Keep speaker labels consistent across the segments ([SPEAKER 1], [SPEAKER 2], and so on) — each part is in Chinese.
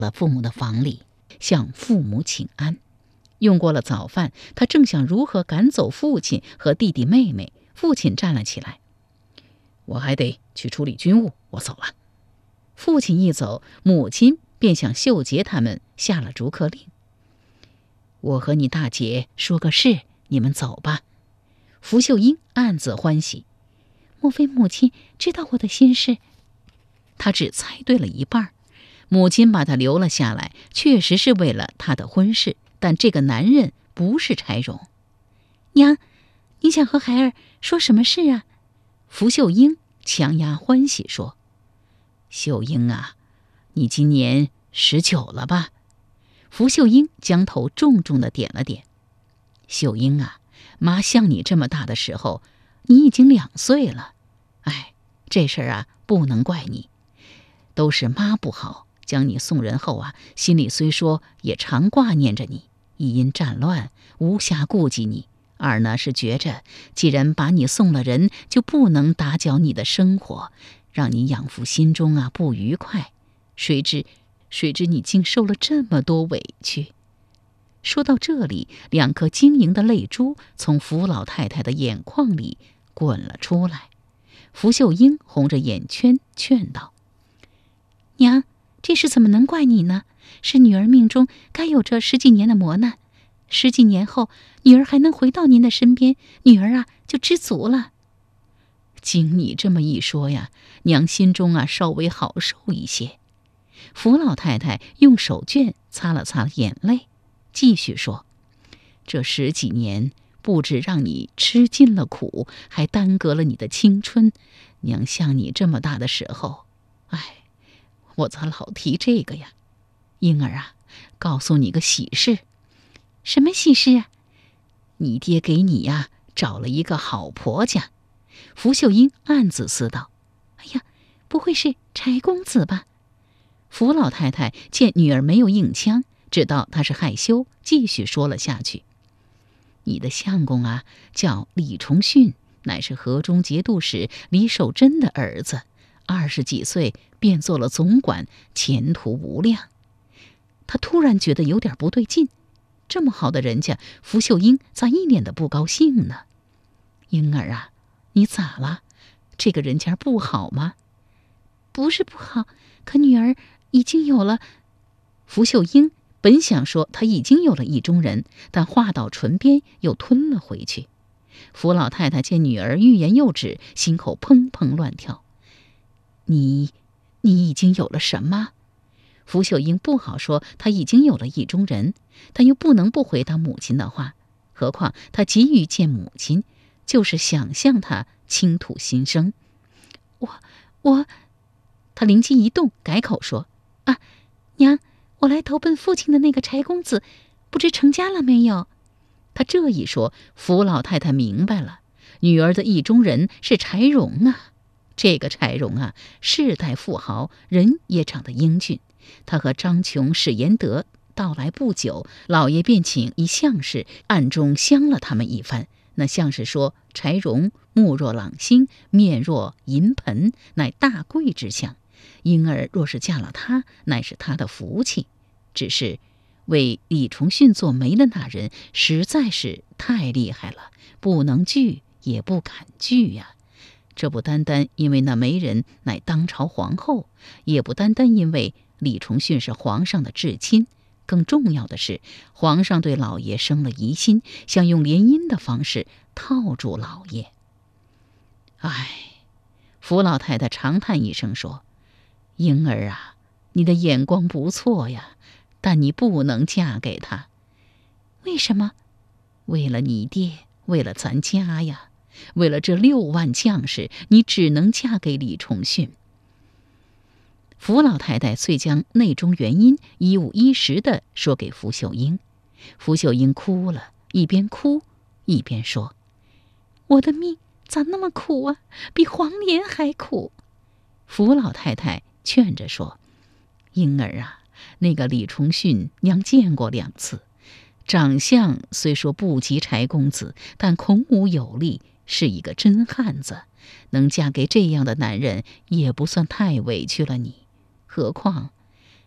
[SPEAKER 1] 了父母的房里，向父母请安。用过了早饭，他正想如何赶走父亲和弟弟妹妹，父亲站了起来：“我还得去处理军务，我走了。”父亲一走，母亲便向秀杰他们下了逐客令：“我和你大姐说个事，你们走吧。”福秀英暗自欢喜，莫非母亲知道我的心事？她只猜对了一半。母亲把她留了下来，确实是为了她的婚事，但这个男人不是柴荣。娘，你想和孩儿说什么事啊？福秀英强压欢喜说：“秀英啊，你今年19了吧？”福秀英将头重重地点了点。秀英啊，妈像你这么大的时候，你已经2岁了。哎，这事儿啊，不能怪你，都是妈不好，将你送人后啊，心里虽说也常挂念着你，一因战乱无暇顾及你，二呢是觉着既然把你送了人，就不能打搅你的生活，让你养父心中啊不愉快。谁知你竟受了这么多委屈。说到这里，2颗晶莹的泪珠从福老太太的眼眶里滚了出来。福秀英红着眼圈劝道：“娘，这事怎么能怪你呢？是女儿命中该有这10几年的磨难，10几年后，女儿还能回到您的身边，女儿啊就知足了。”经你这么一说呀，娘心中啊稍微好受一些。福老太太用手绢擦了擦眼泪，继续说：“这10几年，不止让你吃尽了苦，还耽搁了你的青春。娘像你这么大的时候，哎，我咋老提这个呀？英儿啊，告诉你个喜事。”“什么喜事啊？”“你爹给你呀找了一个好婆家。”福秀英暗自思道：“哎呀，不会是柴公子吧？”福老太太见女儿没有应腔，知道她是害羞，继续说了下去：“你的相公啊，叫李重训，乃是河中节度使李守贞的儿子，20几岁便做了总管，前途无量。”他突然觉得有点不对劲，这么好的人家，福秀英咋一脸的不高兴呢？“英儿啊，你咋了？这个人家不好吗？”“不是不好，可女儿已经有了。”福秀英本想说她已经有了意中人，但话到唇边又吞了回去。福老太太见女儿欲言又止，心口砰砰乱跳。你已经有了什么？”福秀英不好说她已经有了意中人，但又不能不回答母亲的话。何况她急于见母亲，就是想向她倾吐心声。我她灵机一动，改口说：“啊，娘，我来投奔父亲的那个柴公子，不知成家了没有？”她这一说，福老太太明白了，女儿的意中人是柴荣啊。这个柴荣啊，世代富豪，人也长得英俊。他和张琼、史延德到来不久，老爷便请一相士暗中相了他们一番。那相士说，柴荣目若朗星，面若银盆，乃大贵之相。英儿若是嫁了他，乃是他的福气。只是为李重训做媒的那人实在是太厉害了，不能拒也不敢拒呀。这不单单因为那媒人乃当朝皇后，也不单单因为李重训是皇上的至亲，更重要的是，皇上对老爷生了疑心，想用联姻的方式套住老爷。唉，福老太太长叹一声说：“英儿啊，你的眼光不错呀，但你不能嫁给他。”“为什么？”“为了你爹，为了咱家呀，为了这6万将士，你只能嫁给李重训。”福老太太遂将内中原因一五一十地说给福秀英。福秀英哭了，一边哭一边说：“我的命咋那么苦啊，比黄连还苦。”福老太太劝着说：“英儿啊，那个李重训娘见过2次，长相虽说不及柴公子，但孔武有力，是一个真汉子，能嫁给这样的男人也不算太委屈了你。何况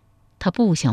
[SPEAKER 1] 他不想